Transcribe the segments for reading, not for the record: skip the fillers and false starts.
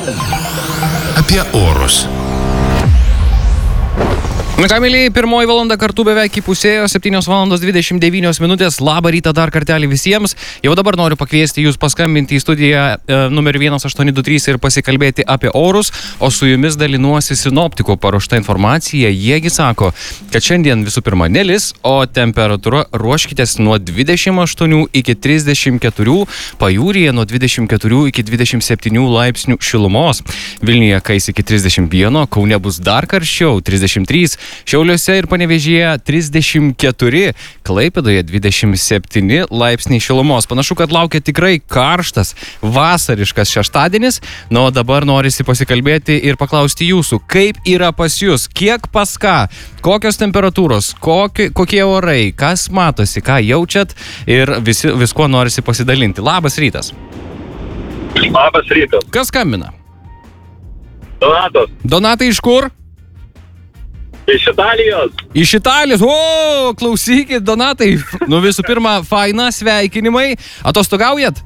Apie orus. Na ką, mėlyje, pirmoji valanda kartu beveik įpusėjo, 7:29 minutės. Labą rytą dar kartelį visiems. Jau dabar noriu pakviesti jūs paskambinti į studiją numerį 1823 ir pasikalbėti apie orus, o su jumis dalinuosi sinoptikų paruošta informacija. Jiegi sako, kad šiandien visų pirma nelis, o temperatūra ruoškitės nuo 28 iki 34, pajūryje nuo 24 iki 27 laipsnių šilumos. Vilniuje kais iki 31, Kaune bus dar karščiau, 33, Šiauliuose ir Panevėžyje 34, Klaipėdoje 27 laipsniai šilumos. Panašu, kad laukia tikrai karštas, vasariškas šeštadienis. Na, o dabar norisi pasikalbėti ir paklausti jūsų, kaip yra pas jūs, kiek pas ką, kokios temperatūros, kokie orai, kas matosi, ką jaučiat ir viskuo norisi pasidalinti. Labas rytas. Labas rytas. Kas skambina? Donatas. Donatai iš kur? Iš Italijos. Iš Italijos. O, klausykit, Donatai. Nu visų pirma, faina, sveikinimai. Atostogaujat?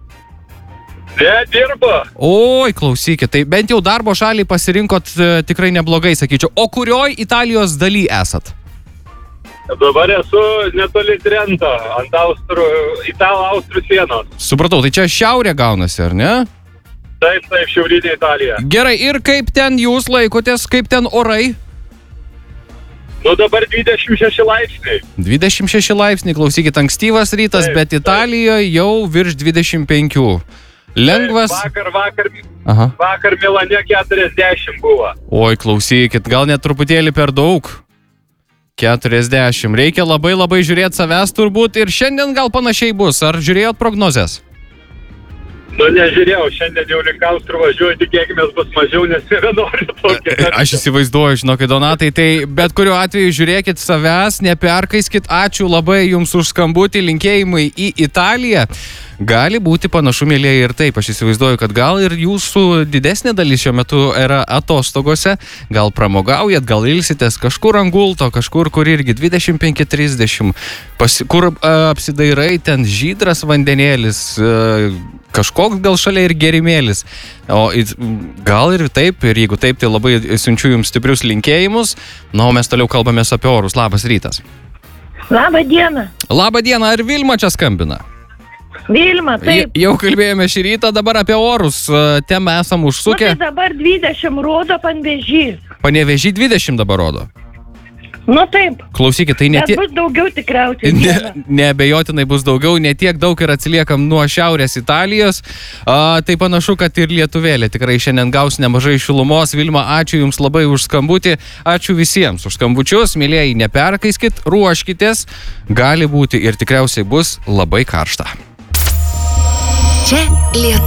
Ne, dirba. Oi, klausykit, tai bent jau darbo šalį pasirinkot tikrai neblogai, sakyčiau. O kurioj Italijos daly esat? Dabar esu netoli Trento, ant Italų-Austrų sienos. Supratau, tai čia šiaurė gaunasi, ar ne? Taip, šiaurinė Italija. Gerai, ir kaip ten jūs laikotės, kaip ten orai? Nu dabar 26 laipsniai. 26 laipsniai, klausykit, ankstyvas rytas, Taip, bet Italijoje jau virš 25. Lengvas. Vakar Milane 40 buvo. Oi, klausykit, gal net truputėlį per daug. 40. Reikia labai žiūrėti savęs turbūt ir šiandien gal panašiai bus. Ar žiūrėjot prognozes? Nu, nežiūrėjau, šiandien jau link Austrų važiuoju, tikėkime bus mažiau, nes nebenoriu tokį. Aš įsivaizduoju, žinokit, Donatai, tai bet kuriuo atveju žiūrėkit savęs, neperkaiskit, ačiū labai jums už skambutį, linkėjimai į Italiją. Gali būti panašu, mėlyje, ir taip, aš įsivaizduoju, kad gal ir jūsų didesnė dalis šiuo metu yra atostogose, gal pramogaujat, gal ilsitės kažkur ant gulto, kažkur, kur irgi 25-30, kur apsidairai, ten žydras vandenėlis, kažkoks gal šalia ir gerimėlis. O gal ir taip, ir jeigu taip, tai labai siunčiu jums stiprius linkėjimus. Na, o mes toliau kalbamės apie orus. Labas rytas. Labą dieną. Labą dieną, ar Vilma čia skambina? Vilma, taip. Jau kalbėjome šį rytą, dabar apie orus. Ten esam užsukę. Nu, tai dabar 20 rodo Panevėžy. Panevėžy 20 dabar rodo. Nu taip. Klausykit, tai Bet bus daugiau tikriausiai. Neabejotinai bus daugiau, netiek daug ir atsiliekam nuo šiaurės Italijos. Tai panašu, kad ir lietuvėlė tikrai šiandien gaus nemažai šilumos. Vilma, ačiū jums labai už skambutį. Ačiū visiems už skambučius. Mėlyjeji, neperkaiskit, ruoškitės. Gali būti ir tikriausiai bus labai karšta. Čia Lietuva.